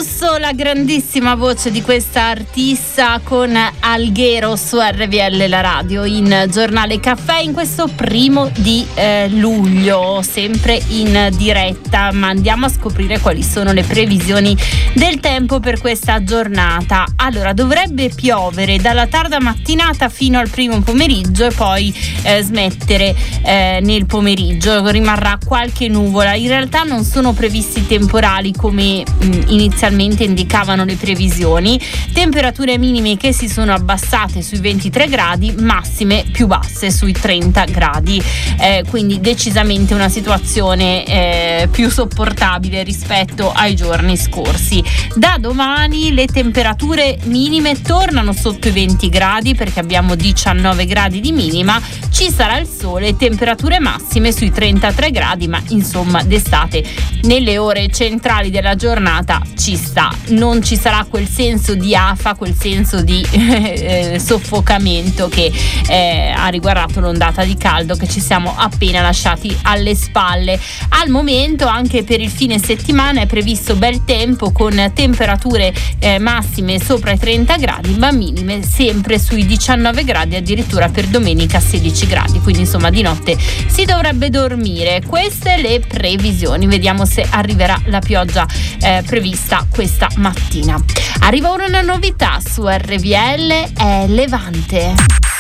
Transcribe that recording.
Russo, la grandissima voce di questa artista con Alghero su RVL la radio in Giornale Caffè in questo 1 di luglio, sempre in diretta, ma andiamo a scoprire quali sono le previsioni del tempo per questa giornata. Allora, dovrebbe piovere dalla tarda mattinata fino al primo pomeriggio e poi smettere nel pomeriggio, rimarrà qualche nuvola. In realtà non sono previsti temporali come inizialmente indicavano le previsioni, temperature minime che si sono abbassate sui 23 gradi, massime più basse sui 30 gradi, quindi decisamente una situazione più sopportabile rispetto ai giorni scorsi. Da domani le temperature minime tornano sotto i 20 gradi perché abbiamo 19 gradi di minima, ci sarà il sole, temperature massime sui 33 gradi, ma insomma d'estate nelle ore centrali della giornata ci sta, non ci sarà quel senso di afa, quel senso di soffocamento che ha riguardato l'ondata di caldo che ci siamo appena lasciati alle spalle. Al momento anche per il fine settimana è previsto bel tempo con temperature massime sopra i 30 gradi ma minime sempre sui 19 gradi, addirittura per domenica 16 gradi, quindi insomma di notte si dovrebbe dormire. Queste le previsioni, vediamo se arriverà la pioggia prevista questa mattina. Arriva ora una novità su RVL, è Levante.